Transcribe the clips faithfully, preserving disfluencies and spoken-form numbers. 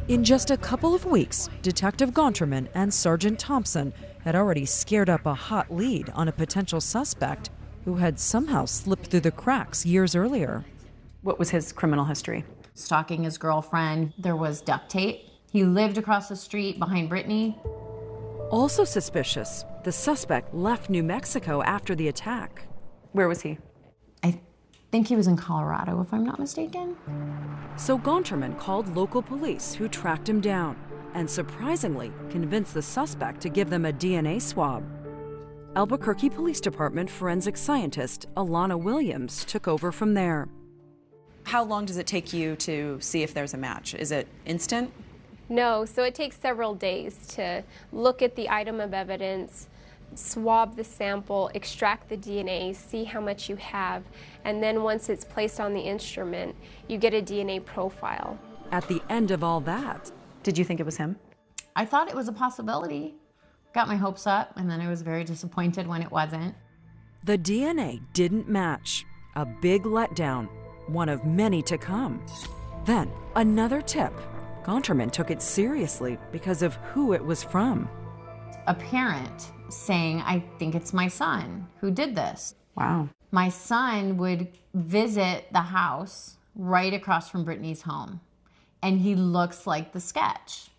In just a couple of weeks, Detective Gonterman and Sergeant Thompson had already scared up a hot lead on a potential suspect who had somehow slipped through the cracks years earlier. What was his criminal history? Stalking his girlfriend. There was duct tape. He lived across the street behind Brittany. Also suspicious, the suspect left New Mexico after the attack. Where was he? I think he was in Colorado, if I'm not mistaken. So Gonterman called local police, who tracked him down and surprisingly convinced the suspect to give them a D N A swab. Albuquerque Police Department forensic scientist Alana Williams took over from there. How long does it take you to see if there's a match? Is it instant? No, so it takes several days to look at the item of evidence, swab the sample, extract the D N A, see how much you have, and then once it's placed on the instrument, you get a D N A profile. At the end of all that, did you think it was him? I thought it was a possibility. Got my hopes up, and then I was very disappointed when it wasn't. The D N A didn't match. A big letdown, one of many to come. Then, another tip. Gonterman took it seriously because of who it was from. A parent saying, I think it's my son who did this. Wow. My son would visit the house right across from Brittany's home, and he looks like the sketch.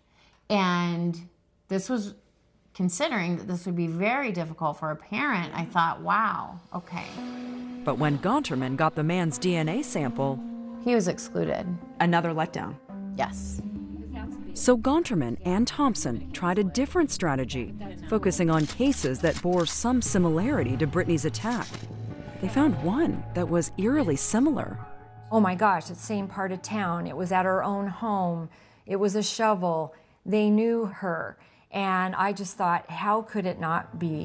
And this was, considering that this would be very difficult for a parent, I thought, wow, okay. But when Gonterman got the man's D N A sample, he was excluded. Another letdown. Yes. So Gonterman and Thompson tried a different strategy, focusing on cases that bore some similarity to Brittany's attack. They found one that was eerily similar. Oh my gosh, it's the same part of town. It was at her own home. It was a shovel. They knew her. And I just thought, how could it not be?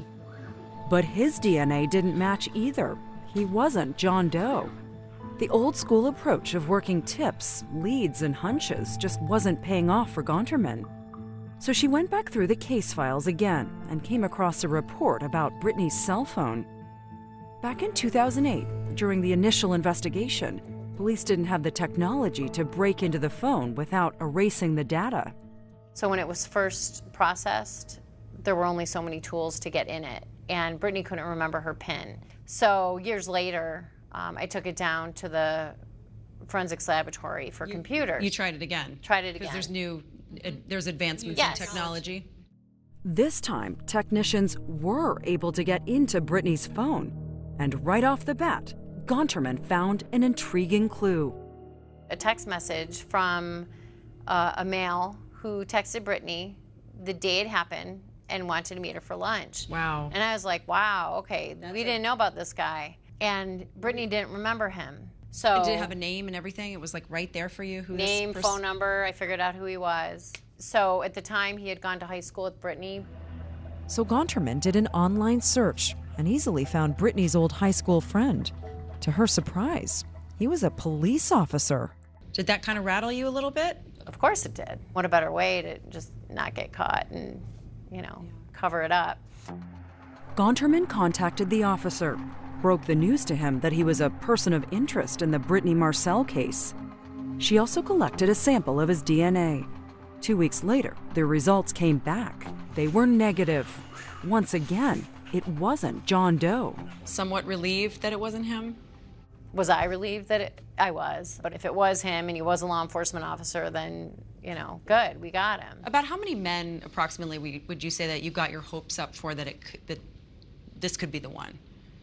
But his D N A didn't match either. He wasn't John Doe. The old school approach of working tips, leads, and hunches just wasn't paying off for Gonterman. So she went back through the case files again and came across a report about Brittany's cell phone. Back in two thousand eight, during the initial investigation, police didn't have the technology to break into the phone without erasing the data. So when it was first processed, there were only so many tools to get in it, and Brittany couldn't remember her PIN. So years later, Um, I took it down to the forensics laboratory for you, computers. You tried it again? Tried it again. Because there's new, uh, there's advancements yes. in technology. This time, technicians were able to get into Brittany's phone. And right off the bat, Gonterman found an intriguing clue. A text message from uh, a male who texted Brittany the day it happened and wanted to meet her for lunch. Wow. And I was like, wow, okay, That's we a- didn't know about this guy. And Brittany didn't remember him. So Did it have a name and everything? It was like right there for you? Who name, this phone number, I figured out who he was. So at the time, he had gone to high school with Brittany. So Gonterman did an online search and easily found Brittany's old high school friend. To her surprise, he was a police officer. Did that kind of rattle you a little bit? Of course it did. What a better way to just not get caught and, you know, yeah. cover it up. Gonterman contacted the officer, broke the news to him that he was a person of interest in the Brittany Marcel case. She also collected a sample of his D N A. Two weeks later, the results came back. They were negative. Once again, it wasn't John Doe. Somewhat relieved that it wasn't him? Was I relieved that it, I was? But if it was him and he was a law enforcement officer, then, you know, good, we got him. About how many men, approximately, would you say that you got your hopes up for that it could, that this could be the one?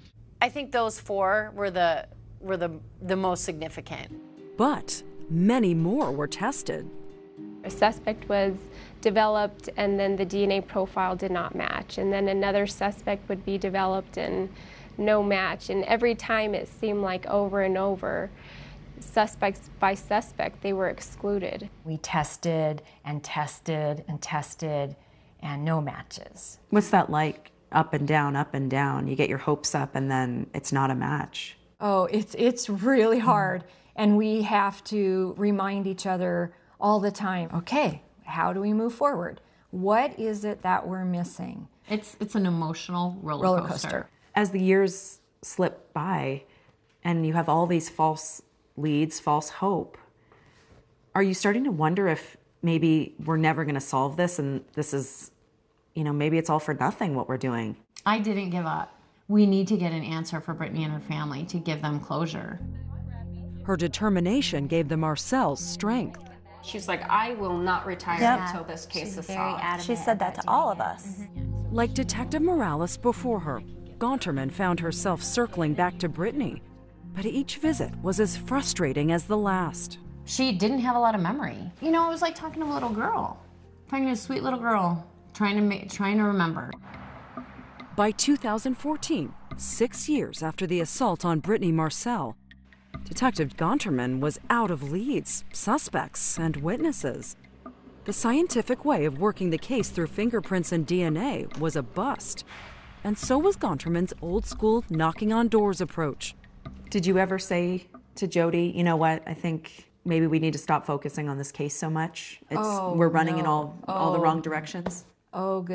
I think those four were the were the the most significant. But many more were tested. A suspect was developed and then the D N A profile did not match. And then another suspect would be developed and no match. And every time it seemed like over and over, suspects by suspect, they were excluded. We tested and tested and tested and no matches. What's that like? Up and down, up and down. You get your hopes up and then it's not a match. Oh, it's it's really hard. And we have to remind each other all the time, okay, how do we move forward? What is it that we're missing? It's it's an emotional roller, Roller coaster. coaster. As the years slip by and you have all these false leads, false hope, are you starting to wonder if maybe we're never going to solve this and this is, you know, maybe it's all for nothing what we're doing. I didn't give up. We need to get an answer for Brittany and her family to give them closure. Her determination gave the Marcells strength. She's like, I will not retire Yep. until this case She's is very solved. adamant She said that to all of us. Mm-hmm. Like Detective Morales before her, Gaunterman found herself circling back to Brittany, but each visit was as frustrating as the last. She didn't have a lot of memory. You know, it was like talking to a little girl, talking to a sweet little girl, trying to ma- trying to remember. By two thousand fourteen, six years after the assault on Brittany Marcel, Detective Gaunterman was out of leads, suspects, and witnesses. The scientific way of working the case through fingerprints and D N A was a bust. And so was Gaunterman's old-school knocking-on-doors approach. Did you ever say to Jody, you know what, I think maybe we need to stop focusing on this case so much? It's, Oh, we're running in no. all, all the Oh. wrong directions? Oh, good.